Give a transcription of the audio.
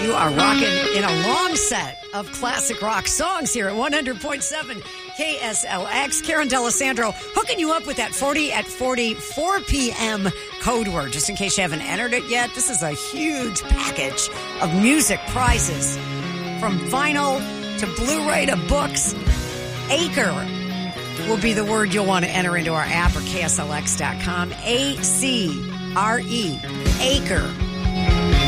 You are rocking in a long set of classic rock songs here at 100.7 KSLX. Karen D'Alessandro hooking you up with that 40 at 40, 4 p.m. code word. Just in case you haven't entered it yet, this is a huge package of music prizes. From vinyl to Blu-ray to books. Acre will be the word you'll want to enter into our app or KSLX.com. A-C-R-E. Acre.